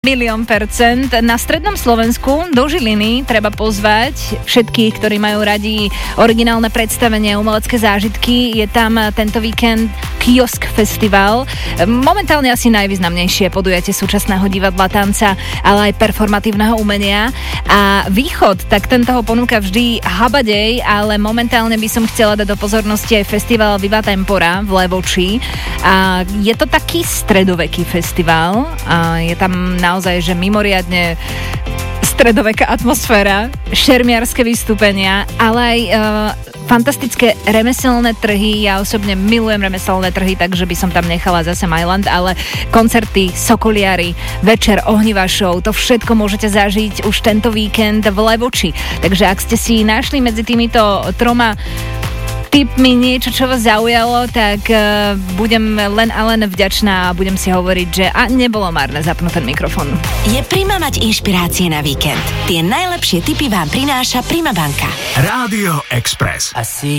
1,000,000%. Na strednom Slovensku do Žiliny treba pozvať všetkých, ktorí majú radi originálne predstavenie, umelecké zážitky. Je tam tento víkend Kiosk Festival. Momentálne asi najvýznamnejšie podujatie súčasného divadla, tanca, ale aj performatívneho umenia. A východ, tak ten toho ponúka vždy habadej, ale momentálne by som chcela dať do pozornosti aj festival Viva Tempora v Levoči. A je to taký stredoveký festival. A je tam naozaj, že mimoriadne stredoveká atmosféra, šermiarske vystúpenia, ale aj fantastické remeselné trhy. Ja osobne milujem remeselné trhy, takže by som tam nechala zase Mailand, ale koncerty, sokoliary, večer, ohnivá show, to všetko môžete zažiť už tento víkend v Levoči. Takže ak ste si našli medzi týmito troma tipmi niečo, čo vás zaujalo, tak budem len a len vďačná a budem si hovoriť, že nebolo márne zapnúť ten mikrofón. Je Prima mať inšpirácie na víkend. Tie najlepšie tipy vám prináša Prima banka. Rádio Express.